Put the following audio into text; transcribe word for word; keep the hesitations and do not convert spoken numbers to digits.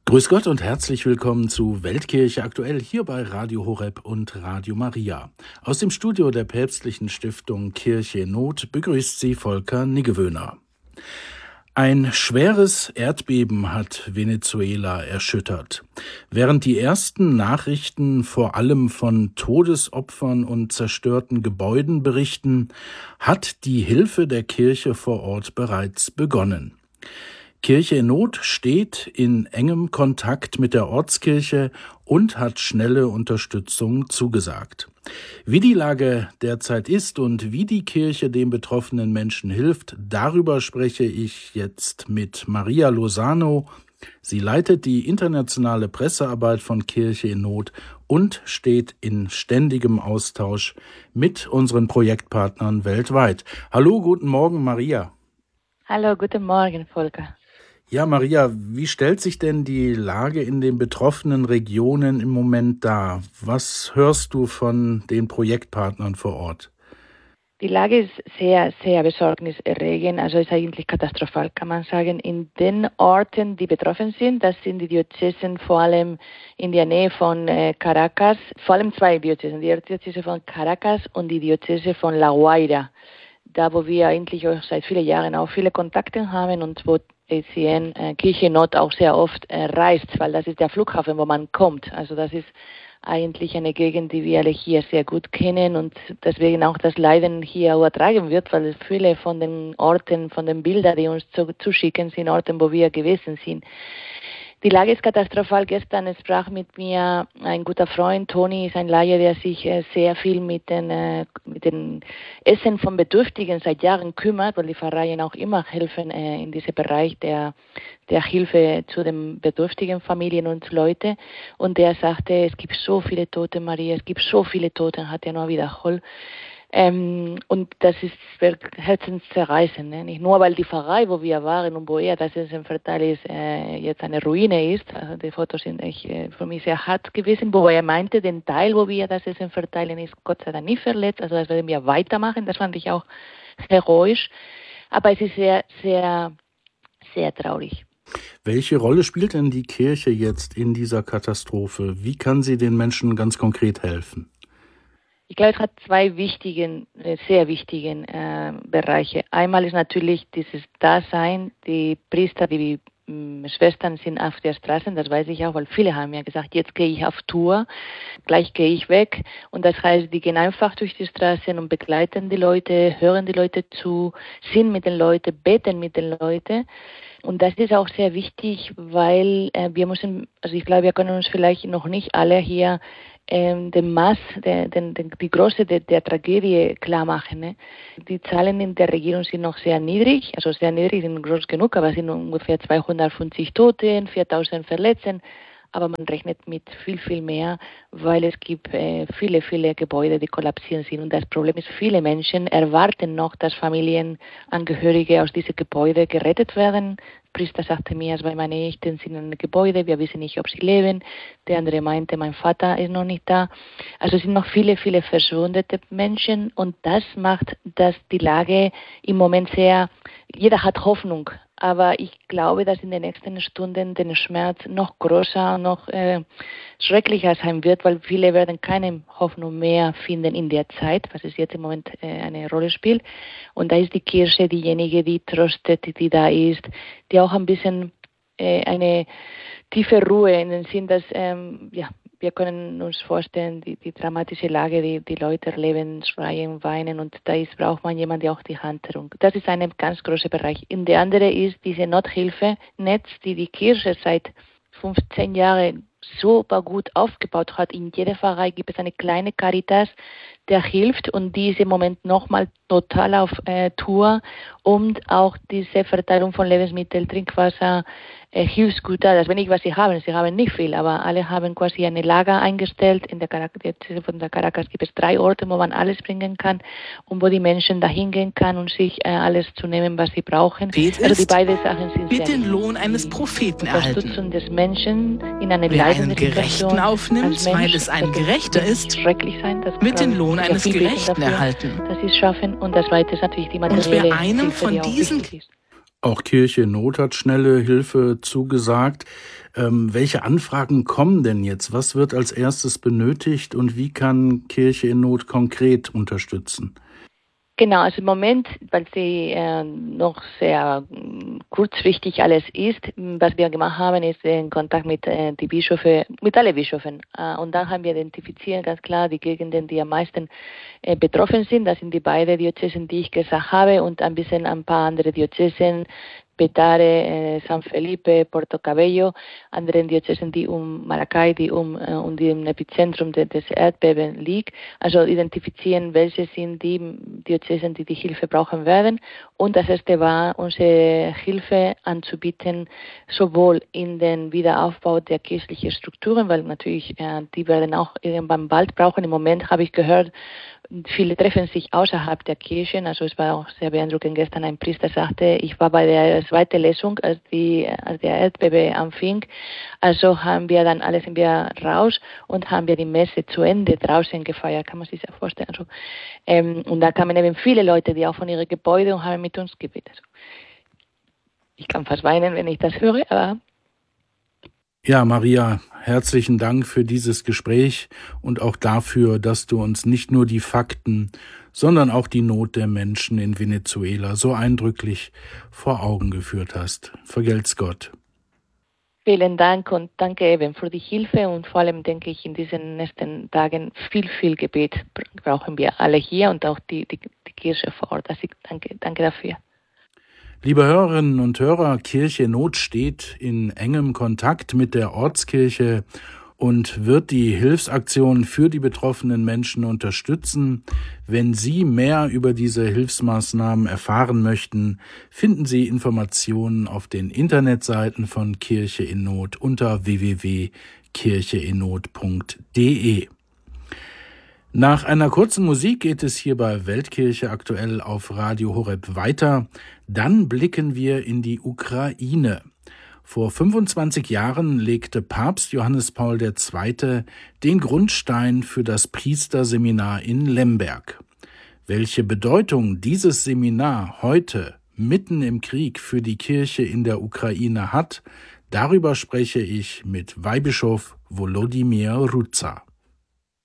Grüß Gott und herzlich willkommen zu Weltkirche aktuell hier bei Radio Horeb und Radio Maria. Aus dem Studio der päpstlichen Stiftung Kirche in Not begrüßt Sie Volker Niggewöhner. Ein schweres Erdbeben hat Venezuela erschüttert. Während die ersten Nachrichten vor allem von Todesopfern und zerstörten Gebäuden berichten, hat die Hilfe der Kirche vor Ort bereits begonnen. Kirche in Not steht in engem Kontakt mit der Ortskirche und hat schnelle Unterstützung zugesagt. Wie die Lage derzeit ist und wie die Kirche den betroffenen Menschen hilft, darüber spreche ich jetzt mit Maria Lozano. Sie leitet die internationale Pressearbeit von Kirche in Not und steht in ständigem Austausch mit unseren Projektpartnern weltweit. Hallo, guten Morgen, Maria. Hallo, guten Morgen, Volker. Ja, Maria, wie stellt sich denn die Lage in den betroffenen Regionen im Moment dar? Was hörst du von den Projektpartnern vor Ort? Die Lage ist sehr, sehr besorgniserregend, also ist eigentlich katastrophal, kann man sagen. In den Orten, die betroffen sind, das sind die Diözesen vor allem in der Nähe von äh, Caracas, vor allem zwei Diözesen, die Diözese von Caracas und die Diözese von La Guaira, da wo wir eigentlich auch seit vielen Jahren auch viele Kontakte haben und wo Sie sehen, äh, Kirche in Not auch sehr oft äh, reist, weil das ist der Flughafen, wo man kommt. Also das ist eigentlich eine Gegend, die wir alle hier sehr gut kennen und deswegen auch das Leiden hier übertragen wird, weil viele von den Orten, von den Bildern, die uns zu, zuschicken, sind Orte, wo wir gewesen sind. Die Lage ist katastrophal. Gestern sprach mit mir ein guter Freund, Toni ist ein Laie, der sich sehr viel mit den, mit den Essen von Bedürftigen seit Jahren kümmert, weil die Pfarreien auch immer helfen in diesem Bereich der, der Hilfe zu den bedürftigen Familien und Leute. Und der sagte, es gibt so viele Tote, Maria, es gibt so viele Tote, hat er nur wiederholt. Ähm, und das ist herzenszerreißend, ne? Nicht nur, weil die Pfarrei, wo wir waren und wo er das Essenverteil ist, äh, jetzt eine Ruine ist. Also die Fotos sind echt äh, für mich sehr hart gewesen, wobei er meinte, den Teil, wo wir das Essen verteilen, ist Gott sei Dank nicht verletzt. Also das werden wir weitermachen. Das fand ich auch heroisch. Aber es ist sehr, sehr, sehr traurig. Welche Rolle spielt denn die Kirche jetzt in dieser Katastrophe? Wie kann sie den Menschen ganz konkret helfen? Ich glaube, es hat zwei wichtigen, sehr wichtigen äh, Bereiche. Einmal ist natürlich dieses Dasein, die Priester, die äh, Schwestern sind auf der Straße, das weiß ich auch, weil viele haben ja gesagt, jetzt gehe ich auf Tour, gleich gehe ich weg. Und das heißt, die gehen einfach durch die Straßen und begleiten die Leute, hören die Leute zu, sind mit den Leuten, beten mit den Leuten. Und das ist auch sehr wichtig, weil äh, wir müssen, also ich glaube, wir können uns vielleicht noch nicht alle hier ähm, den Maß, den, den, den, die Größe der, der Tragödie klar machen. Ne? Die Zahlen in der Regierung sind noch sehr niedrig, also sehr niedrig, sind groß genug, aber es sind ungefähr zweihundertfünfzig Tote, viertausend Verletzten. Aber man rechnet mit viel, viel mehr, weil es gibt äh, viele, viele Gebäude, die kollapsieren sind. Und das Problem ist, viele Menschen erwarten noch, dass Familienangehörige aus diesen Gebäuden gerettet werden. Der Priester sagte mir, zwei meine Eltern sind in einem Gebäude, wir wissen nicht, ob sie leben. Der andere meinte, mein Vater ist noch nicht da. Also es sind noch viele, viele verschwundene Menschen. Und das macht, dass die Lage im Moment sehr, jeder hat Hoffnung. Aber ich glaube, dass in den nächsten Stunden der Schmerz noch größer, noch äh, schrecklicher sein wird, weil viele werden keine Hoffnung mehr finden in der Zeit, was es jetzt im Moment äh, eine Rolle spielt. Und da ist die Kirche diejenige, die tröstet, die da ist, die auch ein bisschen äh, eine tiefe Ruhe in den Sinn, dass ähm, ja, wir können uns vorstellen, die, die dramatische Lage, die die Leute erleben, schreien, weinen und da ist, braucht man jemanden, der auch die Hand herum. Das ist ein ganz großer Bereich. Und der andere ist diese Nothilfe-Netz, die die Kirche seit fünfzehn Jahren super gut aufgebaut hat. In jeder Pfarrei gibt es eine kleine Caritas, der hilft und die ist im Moment nochmal total auf äh, Tour und auch diese Verteilung von Lebensmitteln, Trinkwasser, äh, Hilfsgüter, das wenig, was sie haben. Sie haben nicht viel, aber alle haben quasi eine Lager eingestellt. In der Caracas, von der Caracas gibt es drei Orte, wo man alles bringen kann und wo die Menschen dahin gehen kann und sich äh, alles zu nehmen, was sie brauchen. Bet also die ist, beiden Sachen sind wird sehr den Lohn eines Propheten erhalten. Unterstützung des Menschen in einer Wer einen leidenden Gerechten Situation aufnimmt, als Mensch, weil es ein das Gerechter wird ist, schrecklich sein, das wird den Lohn wir eines viel beten Gerechten dafür, erhalten. dass sie es schaffen. Und das Zweite ist natürlich die Und materielle wer einem Hilfe, von die auch diesen wichtig ist. Auch Kirche in Not hat schnelle Hilfe zugesagt. Ähm, welche Anfragen kommen denn jetzt? Was wird als erstes benötigt und wie kann Kirche in Not konkret unterstützen? Genau, also im Moment, weil sie äh, noch sehr äh, kurzfristig alles ist, was wir gemacht haben, ist in Kontakt mit äh, die Bischöfe, mit allen Bischöfen. Äh, und dann haben wir identifiziert ganz klar die Gegenden, die am meisten äh, betroffen sind. Das sind die beiden Diözesen, die ich gesagt habe, und ein bisschen ein paar andere Diözesen, Petare, eh, San Felipe, Porto Cabello, anderen Diözesen, die um Maracay, die um, äh, um die im Epizentrum de, des Erdbebens liegt. Also identifizieren, welche sind die Diözesen, die die Hilfe brauchen werden. Und das erste war, unsere Hilfe anzubieten, sowohl in den Wiederaufbau der kirchlichen Strukturen, weil natürlich äh, die werden auch irgendwann bald brauchen. Im Moment habe ich gehört, viele treffen sich außerhalb der Kirchen. Also es war auch sehr beeindruckend. Gestern ein Priester sagte, ich war bei der zweiten Lesung, als die, als der Erdbeben anfing. Also haben wir dann alle sind wir raus und haben wir die Messe zu Ende draußen gefeiert. Kann man sich das vorstellen? Also, ähm, und da kamen eben viele Leute, die auch von ihren Gebäuden und haben mit uns gebetet. Also, ich kann fast weinen, wenn ich das höre, aber Ja, Maria, herzlichen Dank für dieses Gespräch und auch dafür, dass du uns nicht nur die Fakten, sondern auch die Not der Menschen in Venezuela so eindrücklich vor Augen geführt hast. Vergelt's Gott. Vielen Dank und danke eben für die Hilfe und vor allem denke ich, in diesen nächsten Tagen viel, viel Gebet brauchen wir alle hier und auch die, die, die Kirche vor Ort. Also danke, danke dafür. Liebe Hörerinnen und Hörer, Kirche in Not steht in engem Kontakt mit der Ortskirche und wird die Hilfsaktion für die betroffenen Menschen unterstützen. Wenn Sie mehr über diese Hilfsmaßnahmen erfahren möchten, finden Sie Informationen auf den Internetseiten von Kirche in Not unter w w w punkt kirche in not punkt d e. Nach einer kurzen Musik geht es hier bei Weltkirche aktuell auf Radio Horeb weiter. Dann blicken wir in die Ukraine. Vor fünfundzwanzig Jahren legte Papst Johannes Paul der Zweite den Grundstein für das Priesterseminar in Lemberg. Welche Bedeutung dieses Seminar heute mitten im Krieg für die Kirche in der Ukraine hat, darüber spreche ich mit Weihbischof Volodymyr Rudza.